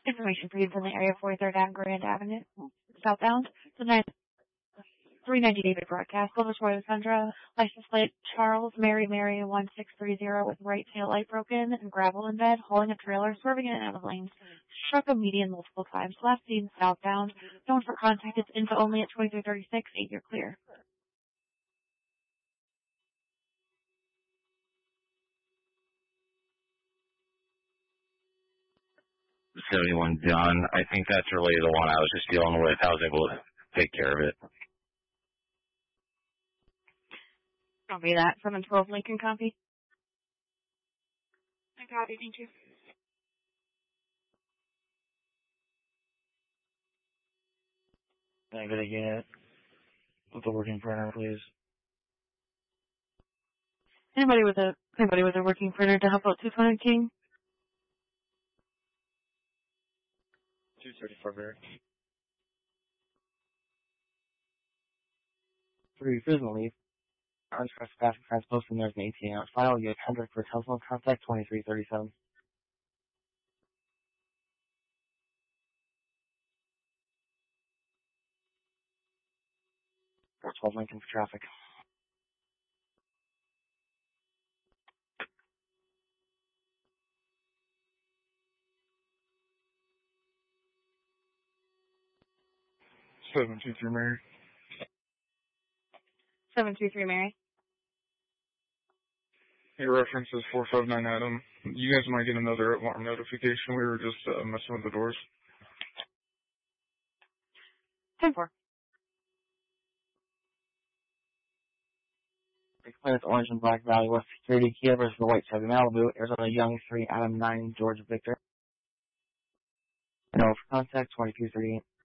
Information for you in the area 43rd and Grand Avenue, southbound. The 390 David broadcast. Silver Toyota Tundra, license plate Charles Mary 1630 with right tail light broken and gravel in bed, hauling a trailer, swerving in and out of lanes. Struck a median multiple times. Last seen southbound. Known for contact, it's info only at 2336. 8, you're clear. $71 done. I think that's really the one I was just dealing with. I was able to take care of it. Copy that. 712 Lincoln copy. I copy, thank you. Can I get a unit with the working printer, please? Anybody with a working printer to help out 220 King? 234 Barrett. 3, prison leave. Orange Crest Traffic Friends posting there's an 18-hour file. You have Hendrick for telephone contact 2337. Or 12 Lincoln for traffic. Seven two three Mary. 723 Mary. Your reference is 459 Adam. You guys might get another alarm notification. We were just messing with the doors. 10-4. Explain it's Orange and Black Valley West Security. Kia versus the White Chevy Malibu. Arizona Young 3 Adam 9 George Victor. No for contact 2338.